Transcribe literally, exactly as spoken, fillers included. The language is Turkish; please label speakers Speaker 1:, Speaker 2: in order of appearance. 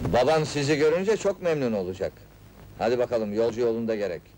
Speaker 1: Baban sizi görünce çok memnun olacak. Hadi bakalım, yolcu yolunda gerek.